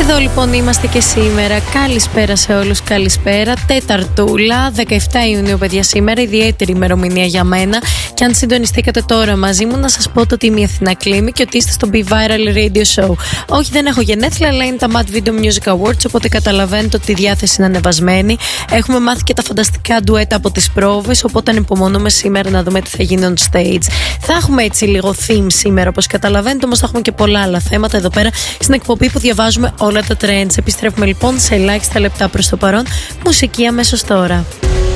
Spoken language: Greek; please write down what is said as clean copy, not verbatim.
Εδώ λοιπόν είμαστε και σήμερα. Καλησπέρα σε όλους, καλησπέρα. Τεταρτούλα, 17 Ιουνίου, παιδιά, σήμερα. Ιδιαίτερη ημερομηνία για μένα. Και αν συντονιστήκατε τώρα μαζί μου, να σας πω ότι είμαι η Αθηνά Κλίμη και ότι είστε στο Be Viral Radio Show. Όχι, δεν έχω γενέθλια, αλλά είναι τα Mad Video Music Awards, οπότε καταλαβαίνετε ότι η διάθεση είναι ανεβασμένη. Έχουμε μάθει και τα φανταστικά ντουέτα από τις πρόβες, οπότε ανυπομονούμε σήμερα να δούμε τι θα γίνει on stage. Θα έχουμε έτσι λίγο theme σήμερα, όπως καταλαβαίνετε, όμως θα έχουμε και πολλά άλλα θέματα εδώ πέρα στην εκπομπή που διαβάζουμε όλα τα trends. Επιστρέφουμε λοιπόν σε ελάχιστα λεπτά προς το παρόν. Μουσική αμέσως τώρα.